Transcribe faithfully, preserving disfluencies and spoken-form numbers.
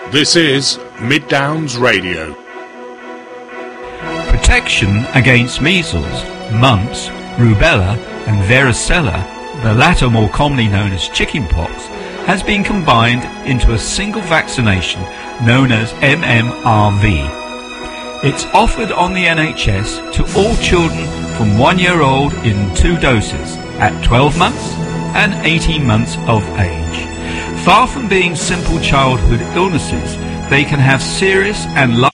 This is Mid Downs Radio. Protection against measles, mumps, rubella and varicella, the latter more commonly known as chickenpox, has been combined into a single vaccination known as M M R V. It's offered on the N H S to all children from one year old in two doses at twelve months and eighteen months of age. Far from being simple childhood illnesses, they can have serious and life